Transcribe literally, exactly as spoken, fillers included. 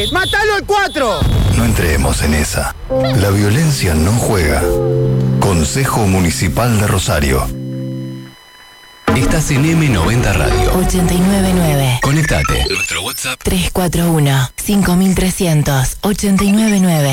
tres. ¡Mátalo el cuatro! No entremos en esa. La violencia no juega. Consejo Municipal de Rosario. Estás en eme noventa Radio. ochenta y nueve nueve. Conectate. Nuestro WhatsApp. tres cuatro uno, cinco mil trescientos, ochenta y nueve nueve.